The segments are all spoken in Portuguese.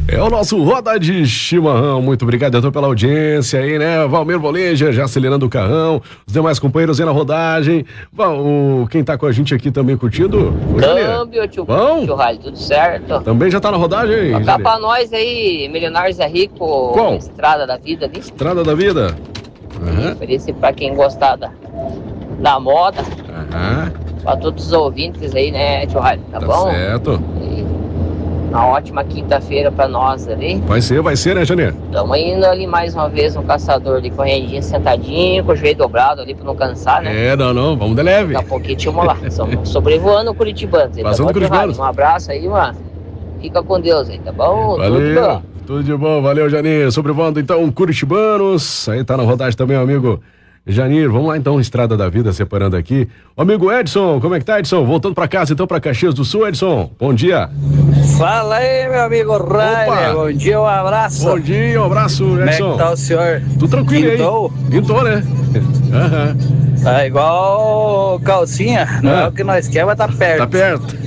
É o nosso Roda de Chimarrão. Muito obrigado, então, pela audiência aí, né? Valmir Voleja já acelerando o carrão, os demais companheiros aí na rodagem. Quem tá com a gente aqui também curtindo? Câmbio, tio Rally, tudo certo? Também já tá na rodagem? Tocar pra nós aí, Milionários é Rico. Qual? Estrada da Vida ali. Estrada da Vida. Oferece pra quem gostar da moda. Pra todos os ouvintes aí, né, tio Rally? Tá bom? Certo. Uma ótima quinta-feira pra nós ali. Vai ser, né, Janeiro? Estamos indo ali mais uma vez no caçador de correndinha sentadinho, com o joelho dobrado ali pra não cansar, né? Vamos de leve. Daqui a pouquinho tínhamos lá. Estamos sobrevoando o Curitibanos. Passando Curitibanos. Um abraço aí, mano. Fica com Deus aí, tá bom? Valeu. Tudo de bom, valeu, Janir. Sobrevoando então Curitibanos. Aí tá na rodagem também, amigo Janir. Vamos lá então, Estrada da Vida, separando aqui. O amigo Edson, como é que tá, Edson? Voltando pra casa então, pra Caxias do Sul, Edson. Bom dia. Fala aí, meu amigo Rainer. Bom dia, um abraço. Bom dia, um abraço, Edson. Como é que tá o senhor? Tudo tranquilo aí. Pintou, né? Tá igual calcinha. Não é o que nós queremos, mas tá perto. Tá perto.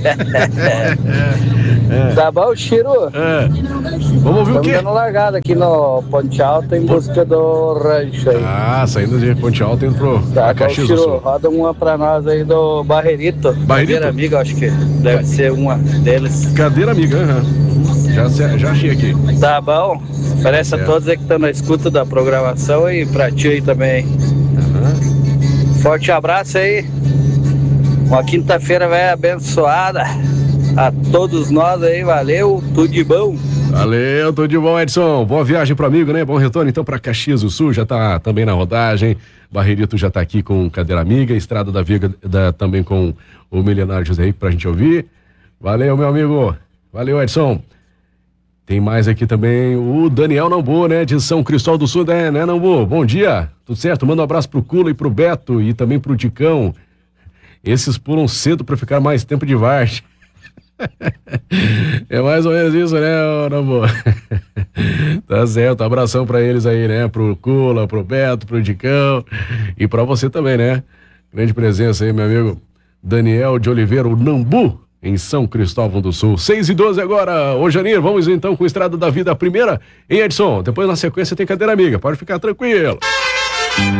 Tá bom, Chiro? Vamos ouvir o quê? Estamos dando largada aqui no Ponte Alta em busca do rancho aí. Saindo de Ponte Alta, indo pro Caxias do Sul. Roda uma pra nós aí do Barreirito. Cadeira Amiga, acho que deve ser uma deles. Cadeira Amiga, já achei aqui. Tá bom. Parece a todos aí que estão na escuta da programação e pra ti aí também. Forte abraço aí. Uma quinta-feira velha abençoada a todos nós aí, valeu, tudo de bom. Valeu, tudo de bom, Edson. Boa viagem pro amigo, né? Bom retorno então para Caxias do Sul, já tá também na rodagem. Barreirito já tá aqui com Cadeira Amiga, Estrada da Vida também com o Milionário José Rico pra gente ouvir. Valeu, meu amigo. Valeu, Edson. Tem mais aqui também o Daniel Nambu, né? De São Cristóvão do Sul, né, Nambu? Bom dia, tudo certo? Manda um abraço pro Cula e pro Beto e também pro Dicão. Esses pulam cedo pra ficar mais tempo de várzea. É mais ou menos isso, né, Nambu? Tá certo, abração pra eles aí, né? Pro Cula, pro Beto, pro Dicão e pra você também, né? Grande presença aí, meu amigo Daniel de Oliveira, o Nambu, em São Cristóvão do Sul. 6:12 agora, ô Janir, vamos então com Estrada da Vida, a primeira, hein, Edson? Depois na sequência tem Cadeira Amiga, pode ficar tranquilo.